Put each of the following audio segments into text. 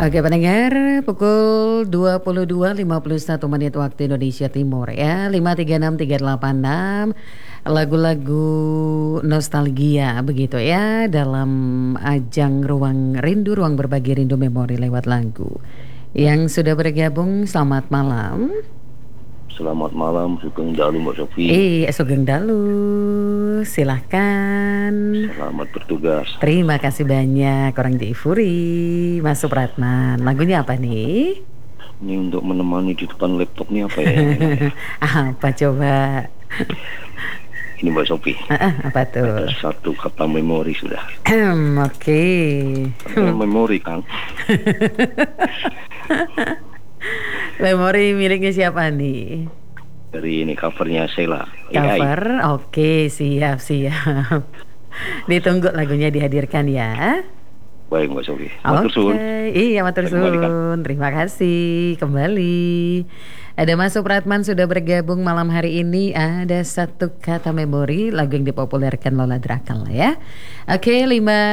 Oke pendengar, pukul 22.51 waktu Indonesia Timur ya, 536-386, lagu-lagu nostalgia begitu ya, dalam ajang Ruang Rindu, Ruang Berbagi Rindu Memori lewat lagu. Yang sudah bergabung, selamat malam. Selamat malam, Sugeng Dalu Mbak Sofi. Sugeng Dalu, silahkan. Selamat bertugas. Terima kasih banyak, orang Jaifuri, Mas Supratman. Lagunya apa nih? Ini untuk menemani di depan laptop nih apa ya? Apa coba? Ini Mbak Sofi. Apa tuh? Ada satu kata memori sudah. Oke. Memori kan. Memori miliknya siapa nih? Dari ini covernya Sheila. Cover, oke, siap. Ditunggu lagunya dihadirkan ya. Baik Mbak Sofi. Iya, matur suwun. Terima kasih kembali. Ada Mas Supratman sudah bergabung malam hari ini. Ada satu kata memori, lagu yang dipopulerkan Lola Drakal ya. Oke,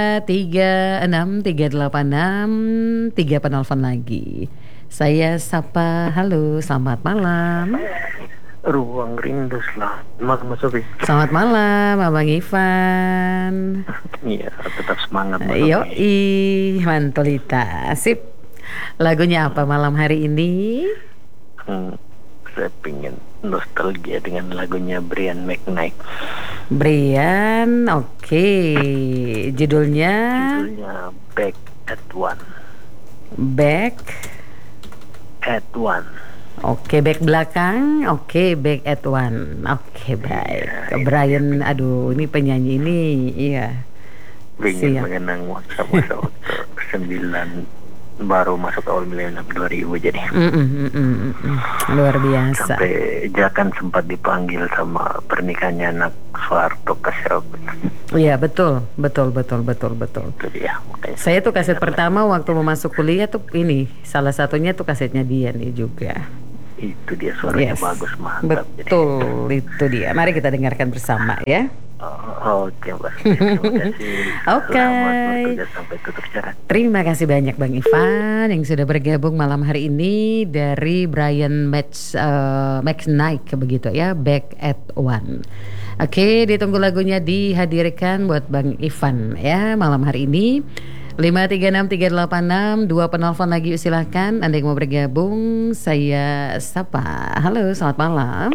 536-386, 3 penelpon lagi. Saya sapa, halo, selamat malam. Ruang Rindu, selamat malam Mas Sofi. Selamat malam Abang Ivan. Iya, tetap semangat Mas Sofi. Mantolita, sip. Lagunya apa malam hari ini? Saya pengen nostalgia dengan lagunya Brian McKnight. Brian, oke. Judulnya Back at One. Back at One. Oke, back belakang. Oke, back at one. Oke, baik. Brian, aduh, ini penyanyi ini, iya. Pengen mengenang masa-masa waktu 9 baru masuk awal milenium 2000 jadi. Luar biasa. Sampai Jakan sempat dipanggil sama pernikahannya anak Soeharto Kasyaf. Iya, betul. Itu dia, makanya saya tuh kaset pertama waktu mau masuk kuliah tuh ini, salah satunya tuh kasetnya dia nih juga. Itu dia suaranya bagus, mantap. Betul, jadi. Itu dia. Mari kita dengarkan bersama ya. Oke, Mbak. Terima kasih. Oke. Sampai tutup acara. Terima kasih banyak Bang Ivan yang sudah bergabung malam hari ini dari Brian McKnight begitu ya, Back at One. Oke, ditunggu lagunya dihadirkan buat Bang Ivan ya malam hari ini. 536-386, 2 penelpon lagi silahkan. Anda yang mau bergabung, saya sapa. Halo, selamat malam.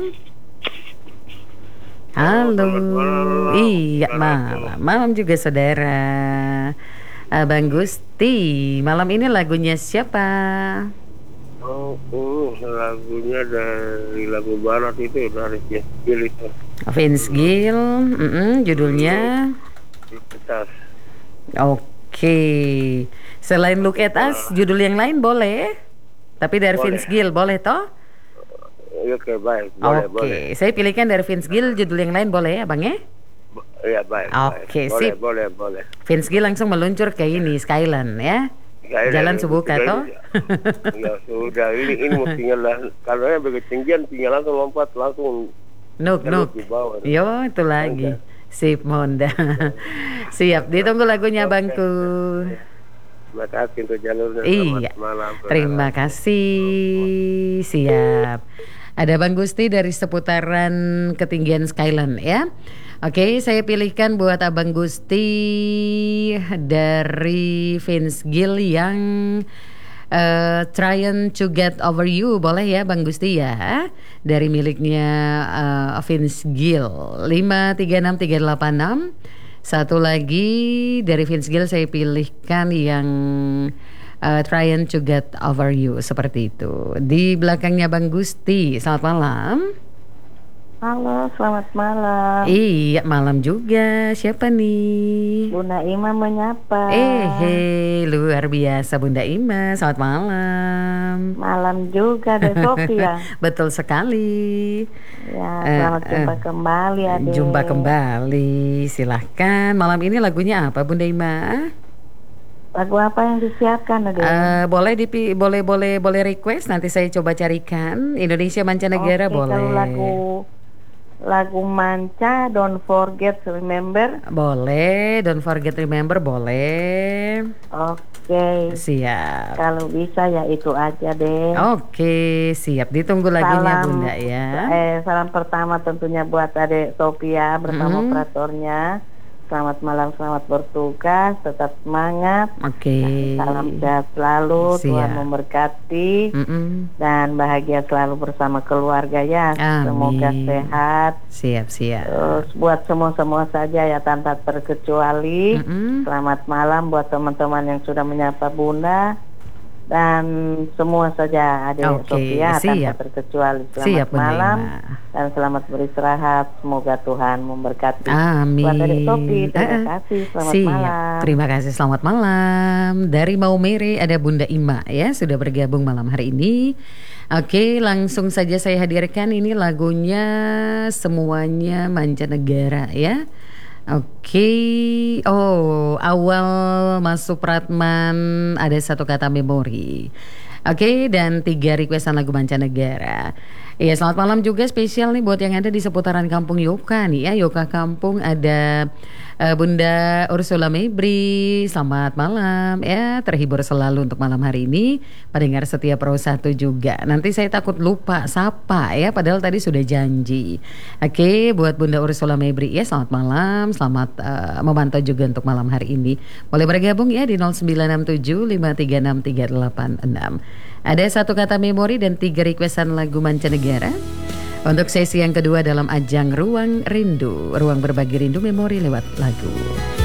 Halo. Iya, malam juga saudara. Abang Gusti, malam ini lagunya siapa? Lagunya dari lagu barat itu, dari Vince Gill itu. Vince Gill, judulnya Oke. Selain Look at Us, judul yang lain boleh? Tapi dari Vince Gill boleh toh? Oke, baik. Boleh. Saya pilihkan dari Vince Gill, judul yang lain boleh ya Bang ya? Iya, baik. Oke, sip. Boleh. Vince Gill langsung meluncur ke ini, Skyland ya? Jalan Subuka toh? Ya sudah, ini mestinya lah. Kalau yang berketinggian tinggal langsung lompat, langsung Nuk. Yo, itu lagi. Sip, Monda. Siap, ditunggu lagunya Bangku. Terima kasih untuk jalurnya. Iya. Malam. Terima kasih. Siap. Ada Bang Gusti dari seputaran ketinggian Skyland ya. Oke, saya pilihkan buat Abang Gusti dari Vince Gill yang Trying to Get Over You. Boleh ya Bang Gusti ya, dari miliknya Vince Gill. 536-386. Satu lagi dari Vince Gill saya pilihkan yang Trying to Get Over You, seperti itu. Di belakangnya Bang Gusti. Selamat malam. Halo, selamat malam. Iya, malam juga. Siapa nih? Bunda Ima menyapa. Luar biasa Bunda Ima. Selamat malam. Malam juga deh Sofia. Betul sekali. Ya, selamat jumpa kembali Ade. Jumpa kembali. Silahkan. Malam ini lagunya apa Bunda Ima? Lagu apa yang disiapkan Ade? Boleh request, nanti saya coba carikan. Indonesia mancanegara boleh. Kalau lagu Manca, Don't Forget Remember. Boleh, Don't Forget Remember boleh. Oke. Siap. Kalau bisa ya itu aja deh. Oke, siap. Ditunggu lagunya Bunda ya. Salam pertama tentunya buat Adik Sophia bersama operatornya. Selamat malam, selamat bertugas, tetap semangat. Oke. Salam sehat selalu, Tuhan memberkati dan bahagia selalu bersama keluarga ya. Amin. Semoga sehat. Siap. Terus buat semua saja ya tanpa terkecuali. Selamat malam buat teman-teman yang sudah menyapa Bunda. Dan semua saja Adik Sophia tanpa terkecuali. Selamat malam dan selamat beristirahat. Semoga Tuhan memberkati. Amin. Buat Adik Sophia, terima kasih. Selamat malam. Terima kasih, selamat malam. Dari Maumere ada Bunda Ima ya, sudah bergabung malam hari ini. Oke, langsung saja saya hadirkan ini lagunya Semuanya Mancanegara ya. Oke, awal masuk Pratman ada satu kata memori. Oke, dan 3 requestan lagu mancanegara. Iya, selamat malam juga spesial nih buat yang ada di seputaran Kampung Yoka nih ya. Yoka Kampung ada Bunda Ursula Mebri. Selamat malam ya, terhibur selalu untuk malam hari ini. Pendengar setia Pro 1 juga. Nanti saya takut lupa sapa ya, padahal tadi sudah janji. Oke, buat Bunda Ursula Mebri ya, selamat malam. Selamat memantau juga untuk malam hari ini. Boleh bergabung ya di 0967536386. Ada satu kata memori dan 3 requestan lagu mancanegara untuk sesi yang kedua dalam ajang Ruang Rindu, ruang berbagi rindu memori lewat lagu.